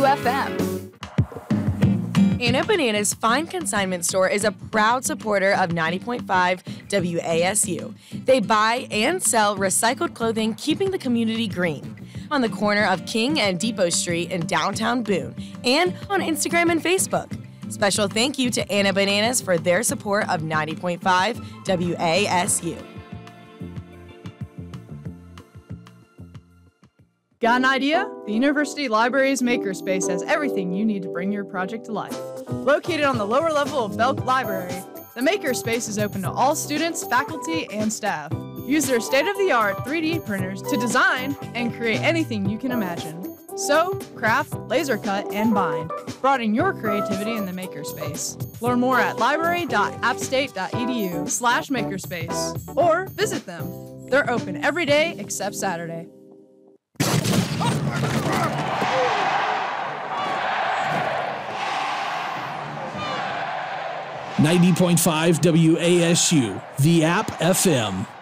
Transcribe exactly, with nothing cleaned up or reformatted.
F M. Anna Bananas Fine Consignment Store is a proud supporter of ninety point five W A S U. They buy and sell recycled clothing, keeping the community green. On the corner of King and Depot Street in downtown Boone, and on Instagram and Facebook. Special thank you to Anna Bananas for their support of ninety point five W A S U. Got an idea? The University Library's Makerspace has everything you need to bring your project to life. Located on the lower level of Belk Library, the Makerspace is open to all students, faculty, and staff. Use their state-of-the-art three D printers to design and create anything you can imagine. Sew, craft, laser cut, and bind. Broaden your creativity in the Makerspace. Learn more at library.appstate.edu slash makerspace or visit them. They're open every day except Saturday. ninety point five W A S U, the App F M.